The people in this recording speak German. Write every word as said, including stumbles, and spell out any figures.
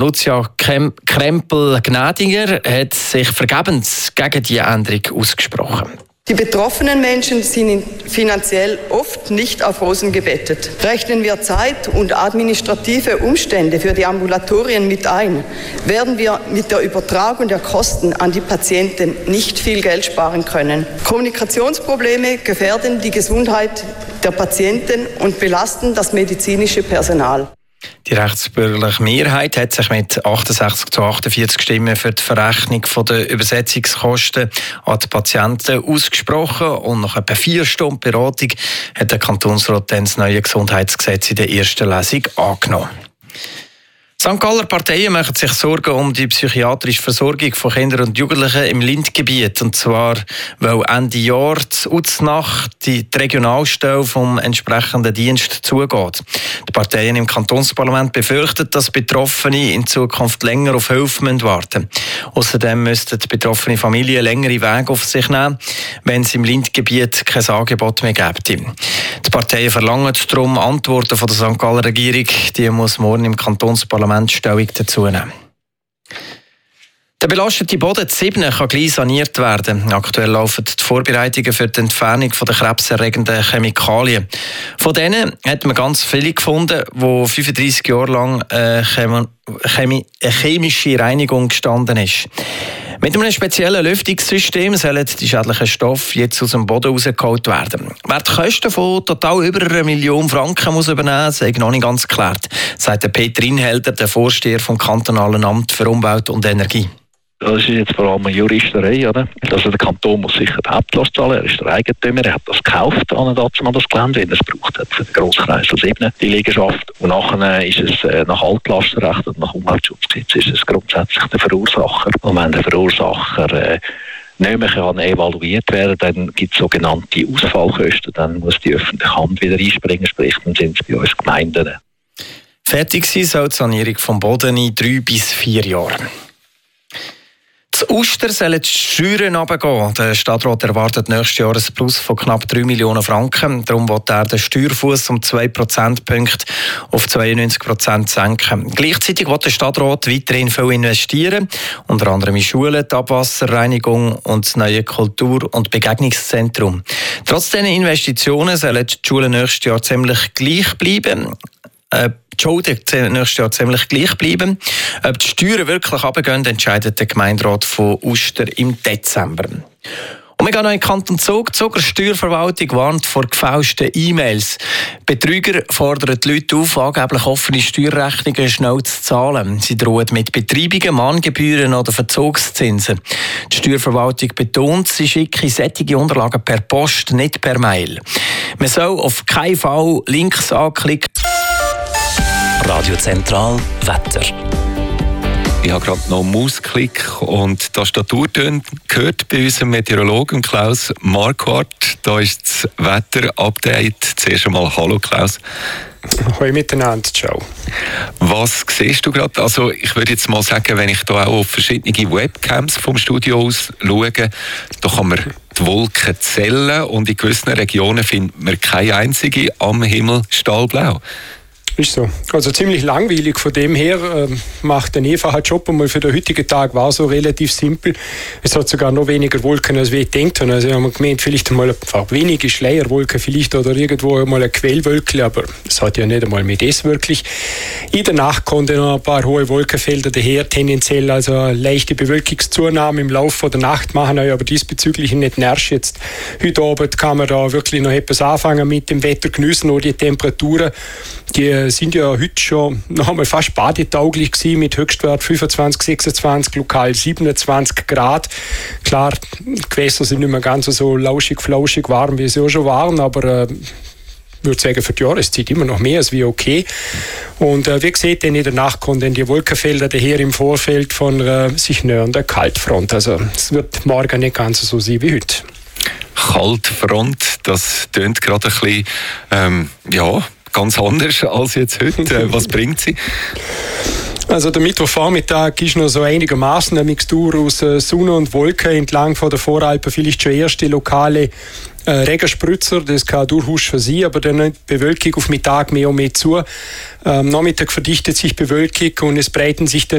Lucia Krempel-Gnadiger hat sich vergebens gegen die Änderung ausgesprochen. Die betroffenen Menschen sind finanziell oft nicht auf Rosen gebettet. Rechnen wir Zeit und administrative Umstände für die Ambulatorien mit ein, werden wir mit der Übertragung der Kosten an die Patienten nicht viel Geld sparen können. Kommunikationsprobleme gefährden die Gesundheit der Patienten und belasten das medizinische Personal. Die rechtsbürgerliche Mehrheit hat sich mit achtundsechzig zu achtundvierzig Stimmen für die Verrechnung der Übersetzungskosten an die Patienten ausgesprochen. Und nach etwa vier Stunden Beratung hat der Kantonsrat dann das neue Gesundheitsgesetz in der ersten Lesung angenommen. Sankt Galler Parteien machen sich Sorgen um die psychiatrische Versorgung von Kindern und Jugendlichen im Lindgebiet. Und zwar, weil Ende Jahr zu Uznach die, die Regionalstelle vom entsprechenden Dienst zugeht. Die Parteien im Kantonsparlament befürchten, dass Betroffene in Zukunft länger auf Hilfe warten müssen. Außerdem müssten die betroffene Familien längere Wege auf sich nehmen, wenn es im Lindgebiet kein Angebot mehr gibt. Die Parteien verlangen darum Antworten von der Sankt Galler Regierung. Die muss morgen im Kantonsparlament Stellung dazu nehmen. Der belastete Boden Zibne kann gleich saniert werden. Aktuell laufen die Vorbereitungen für die Entfernung der krebserregenden Chemikalien. Von denen hat man ganz viele gefunden, die fünfunddreissig Jahre lang eine, Chemi- Chemi- eine chemische Reinigung gestanden ist. Mit einem speziellen Lüftungssystem sollen die schädlichen Stoffe jetzt aus dem Boden rausgeholt werden. Wer die Kosten von total über eine Million Franken muss übernehmen muss, ist noch nicht ganz geklärt, sagt Peter Inhelder, der Vorsteher vom Kantonalen Amt für Umwelt und Energie. Das ist jetzt vor allem eine Juristerei, oder? Also der Kanton muss sicher die Hauptlast zahlen, er ist der Eigentümer, er hat das gekauft an dazu das Gelände, wenn er es braucht hat für den Grosskreisel sieben, die Liegenschaft. Und nachher ist es äh, nach Altlastenrecht und nach Umweltschutzgesetz ist es grundsätzlich der Verursacher. Und wenn der Verursacher äh, nicht mehr kann evaluiert werden, dann gibt es sogenannte Ausfallkosten, dann muss die öffentliche Hand wieder einspringen, sprich, dann sind es bei uns Gemeinden. Fertig sein soll die Sanierung vom Boden in drei bis vier Jahren. Das Uster sollen die Steuern runtergehen. Der Stadtrat erwartet nächstes Jahr ein Plus von knapp drei Millionen Franken. Darum will er den Steuerfuss um zwei Prozentpunkte auf zweiundneunzig Prozent senken. Gleichzeitig will der Stadtrat weiterhin viel investieren, unter anderem in Schulen, die Abwasserreinigung und das neue Kultur- und Begegnungszentrum. Trotz dieser Investitionen sollen die Schulen nächstes Jahr ziemlich gleich bleiben. Äh, die Schulden nächstes Jahr ziemlich gleich bleiben. Ob die Steuern wirklich runtergehen, entscheidet der Gemeinderat von Uster im Dezember. Und wir gehen noch in den Kanton Zug. Die Zuger Steuerverwaltung warnt vor gefälschten E-Mails. Betrüger fordern die Leute auf, angeblich offene Steuerrechnungen schnell zu zahlen. Sie drohen mit Betreibungen, Mahngebühren oder Verzugszinsen. Die Steuerverwaltung betont, sie schicke solche Unterlagen per Post, nicht per Mail. Man soll auf keinen Fall Links anklicken. Radio Zentral Wetter. Ich habe gerade noch Mausklick und die Tastaturtöne gehört bei unserem Meteorologen Klaus Marquardt. Da ist das Wetter-Update. Zuerst einmal Hallo Klaus. Hallo miteinander, ciao. Was siehst du gerade? Also ich würde jetzt mal sagen, wenn ich da auch auf verschiedene Webcams vom Studio aus schaue, da kann man die Wolken zählen und in gewissen Regionen findet man keine einzige am Himmel stahlblau. Ist so. Also ziemlich langweilig. Von dem her äh, macht der einfache Job einmal für den heutigen Tag war so relativ simpel. Es hat sogar noch weniger Wolken, als wir gedacht haben. Also wir haben gemeint, vielleicht einmal einfach wenige Schleierwolken, vielleicht oder irgendwo einmal ein Quellwölkchen, aber es hat ja nicht einmal mit das wirklich. In der Nacht konnten noch ein paar hohe Wolkenfelder daher, tendenziell also eine leichte Bewölkungszunahme im Laufe der Nacht machen, aber diesbezüglich nicht nervig. Jetzt heute Abend kann man da wirklich noch etwas anfangen mit dem Wetter, geniessen oder die Temperaturen. Die sind ja heute schon noch einmal fast badetauglich gewesen, mit Höchstwert fünfundzwanzig, sechsundzwanzig, lokal siebenundzwanzig Grad. Klar, die Gewässer sind nicht mehr ganz so lauschig, flauschig warm, wie sie auch schon waren, aber äh, ich würde sagen, für die Jahreszeit immer noch mehr als wie okay. Und äh, wie gesagt, in der Nacht kommen dann die Wolkenfelder daher im Vorfeld von äh, sich nähernder Kaltfront. Also es wird morgen nicht ganz so sein wie heute. Kaltfront, das tönt gerade ein bisschen, ähm, ja, ganz anders als jetzt heute. Was bringt sie? Also der Mittwochvormittag ist noch so einigermaßen eine Mixtur aus Sonne und Wolken entlang von der Voralpen. Vielleicht schon erste lokale äh, Regenspritzer, das kann durchaus schon sein, aber dann nimmt die Bewölkung auf Mittag mehr und mehr zu. Am Nachmittag verdichtet sich Bewölkung und es breiten sich dann